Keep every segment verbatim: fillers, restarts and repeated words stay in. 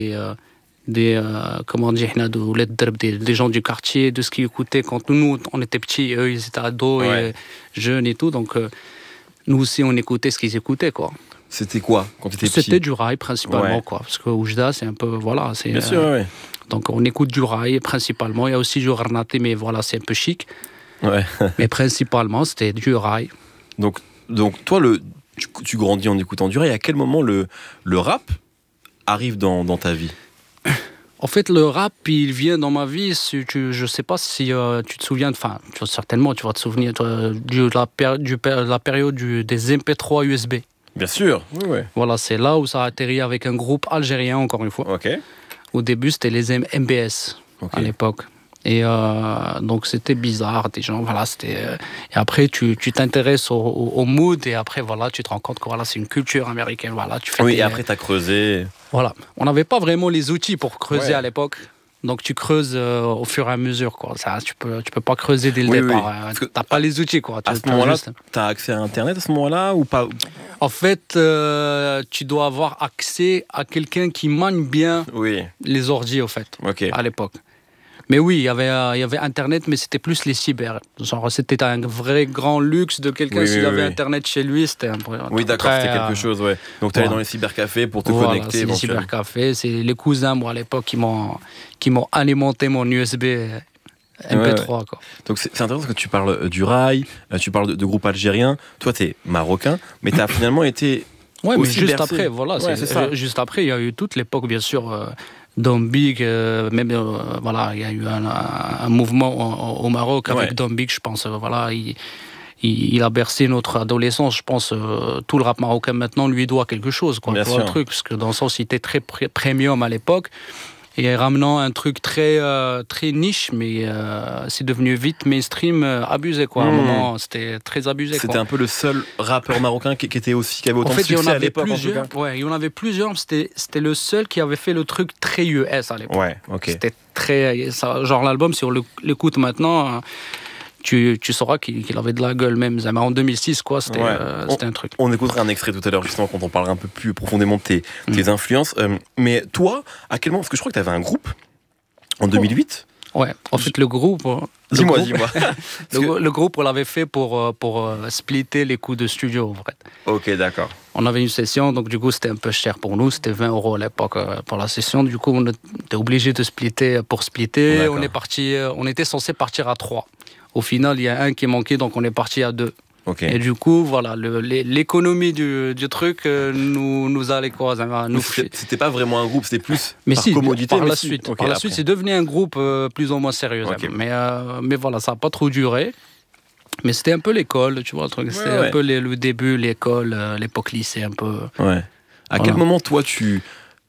Et, euh, des euh, comment dire des, des gens du quartier, de ce qu'ils écoutaient quand nous on était petits, eux ils étaient ados ouais. et jeunes et tout, donc euh, nous aussi on écoutait ce qu'ils écoutaient quoi. C'était quoi quand tu étais petit? C'était du rail principalement ouais. quoi, parce que Oujda c'est un peu voilà c'est. Bien euh, sûr ouais. Donc on écoute du rail principalement, il y a aussi du Rarnaté mais voilà c'est un peu chic. Ouais. Mais principalement c'était du rail. Donc donc toi le tu, tu grandis en écoutant du rail. À quel moment le le rap arrive dans dans ta vie? En fait, le rap, il vient dans ma vie. Si tu, je sais pas si euh, tu te souviens, enfin, certainement, tu vas te souvenir de, de, la, péri- du, de la période du, des M P trois U S B. Bien sûr, oui, oui. Voilà, c'est là où ça a atterri avec un groupe algérien, encore une fois. Ok. Au début, c'était les M B S okay. à l'époque. Et euh, donc, c'était bizarre, des gens, voilà, c'était... Euh, et après, tu, tu t'intéresses au, au, au mood, et après, voilà, tu te rends compte que voilà, c'est une culture américaine, voilà. Tu fais oui, des, et après, tu as creusé... Voilà. On n'avait pas vraiment les outils pour creuser ouais. à l'époque. Donc, tu creuses euh, au fur et à mesure, quoi. Ça, tu peux, tu peux pas creuser dès le oui, départ. Oui. Tu n'as pas les outils, quoi. À tu, ce moment-là, juste... tu as accès à Internet à ce moment-là ou pas? En fait, euh, tu dois avoir accès à quelqu'un qui manie bien oui. les ordi, au fait, okay. à l'époque. Mais oui, il y avait, euh, il y avait Internet, mais c'était plus les cyber. Genre, c'était un vrai grand luxe de quelqu'un. Oui, S'il oui, avait oui. Internet chez lui, c'était un peu... Oui, d'accord, très, c'était quelque chose, ouais. Donc, tu allais voilà. dans les cybercafés pour te voilà, connecter. C'est les cybercafés, c'est les cousins, moi, à l'époque, qui m'ont, qui m'ont alimenté mon U S B M P trois, ouais, ouais. quoi. Donc, c'est, c'est intéressant que tu parles du rail, tu parles de, de groupes algériens. Toi, tu es marocain, mais tu as finalement été... Oui, mais juste bercé. après, voilà. Ouais, c'est, c'est ça. Juste après, il y a eu toute l'époque, bien sûr... Euh, Dom Big, euh, même euh, voilà, il y a eu un, un, un mouvement au, au Maroc avec ouais. Dom Big, je pense. Euh, voilà, il, il, il a bercé notre adolescence. Je pense euh, tout le rap marocain maintenant lui doit quelque chose, quoi. Bien tu vois, sûr. le truc, parce que dans le sens, il était très pr- premium à l'époque. Et ramenant un truc très, euh, très niche, mais euh, c'est devenu vite mainstream, euh, abusé quoi. Mmh. À un moment, c'était très abusé. C'était quoi. un peu le seul rappeur marocain qui, qui était aussi, qui avait autant en fait, de succès à l'époque. Plusieurs, en ouais, il y en avait plusieurs. C'était, c'était le seul qui avait fait le truc très U S à l'époque. Ouais, ok. C'était très, ça, genre l'album, si on l'écoute maintenant. Tu, tu sauras qu'il, qu'il avait de la gueule même. En deux mille six, quoi, c'était, ouais. euh, c'était on, un truc. On écoutera un extrait tout à l'heure, justement, quand on parlera un peu plus profondément de tes, mmh. tes influences. Euh, mais toi, à quel moment? Parce que je crois que tu avais un groupe en deux mille huit. Ouais, en fait, le groupe... Le dis-moi, groupe, dis-moi. le, que... le groupe, on l'avait fait pour, pour uh, splitter les coûts de studio, en fait. Ok, d'accord. On avait une session, donc du coup, c'était un peu cher pour nous. C'était vingt euros à l'époque euh, pour la session. Du coup, on était obligé de splitter pour splitter. D'accord. On est parti, euh, on était censé partir à trois. Au final, il y a un qui est manqué, donc on est parti à deux. Okay. Et du coup, voilà, le, l'économie du, du truc euh, nous, nous allait quoi, nous c'était, c'était pas vraiment un groupe, c'était plus mais par si, commodité. Par mais la si. suite, okay, par la après. suite, c'est devenu un groupe euh, plus ou moins sérieux. Okay. Mais, euh, mais voilà, ça n'a pas trop duré. Mais c'était un peu l'école, tu vois, le truc. Ouais, c'était ouais. un peu les, le début, l'école, euh, l'époque lycée, un peu. Ouais. À voilà. Quel moment, toi, tu,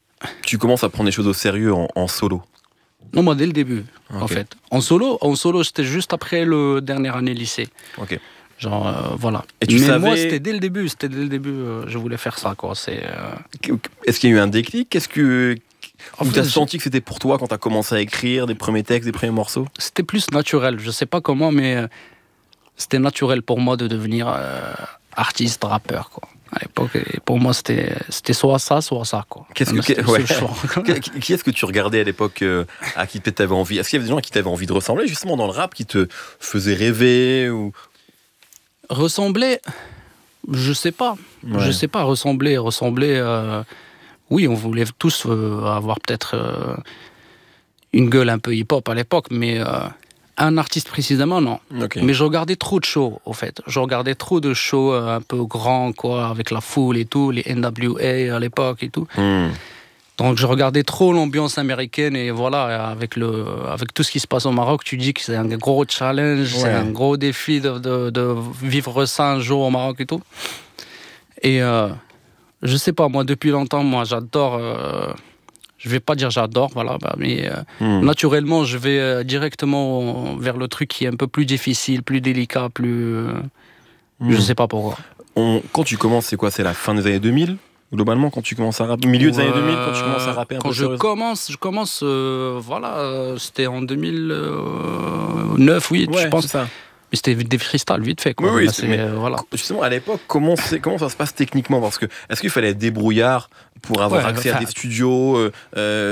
tu commences à prendre les choses au sérieux en, en solo? Non, moi, dès le début, okay. en fait. En solo, en solo, c'était juste après le dernière année lycée. Ok. Genre, euh, voilà. Et tu Mais savais... moi, c'était dès le début, c'était dès le début, euh, je voulais faire ça, quoi. C'est, euh... Est-ce qu'il y a eu un déclic? Qu'est-ce que... En Ou fait, t'as senti que c'était pour toi quand t'as commencé à écrire des premiers textes, des premiers morceaux? C'était plus naturel, je sais pas comment, mais euh, c'était naturel pour moi de devenir euh, artiste, rappeur, quoi. À l'époque, et pour moi, c'était, c'était soit ça, soit ça, quoi. Qu'est-ce que, que ouais. choix, qui, qui est-ce que tu regardais à l'époque euh, à qui peut-être t'avais envie? Est-ce qu'il y avait des gens à qui t'avais envie de ressembler, justement, dans le rap, qui te faisaient rêver ou... Ressembler, je sais pas. Ouais. Je sais pas, ressembler, ressembler... Euh, oui, on voulait tous euh, avoir peut-être euh, une gueule un peu hip-hop à l'époque, mais... Euh, un artiste précisément, non. Okay. Mais je regardais trop de shows, au fait. Je regardais trop de shows euh, un peu grands, quoi, avec la foule et tout, les N W A à l'époque et tout. Mm. Donc je regardais trop l'ambiance américaine et voilà, avec, le, avec tout ce qui se passe au Maroc, tu dis que c'est un gros challenge, ouais. c'est un gros défi de, de, de vivre ça un jour au Maroc et tout. Et euh, je sais pas, moi, depuis longtemps, moi, j'adore... Euh, Je vais pas dire j'adore, voilà, bah, mais euh, mmh. naturellement, je vais euh, directement vers le truc qui est un peu plus difficile, plus délicat, plus... Euh, mmh. Je sais pas pourquoi. On, quand tu commences, c'est quoi? C'est la fin des années deux mille? Globalement, quand tu commences à rapper? Milieu des euh, années deux mille, quand tu commences à rapper un quand peu je commence, je commence, euh, voilà, euh, c'était en deux mille neuf, oui, ouais, je pense. C'est ça. Mais c'était des freestyles vite fait, quoi. Oui, oui, Là, c'est- mais euh, voilà. Justement, à l'époque, comment, c'est- comment ça se passe techniquement? Parce que est-ce qu'il fallait être débrouillard pour avoir Ouais, accès à enfin, des studios euh, euh,